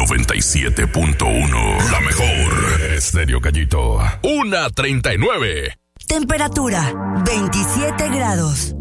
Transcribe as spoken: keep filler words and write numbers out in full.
noventa y siete punto uno. La mejor. Estéreo Gallito. una treinta y nueve. Temperatura veintisiete grados.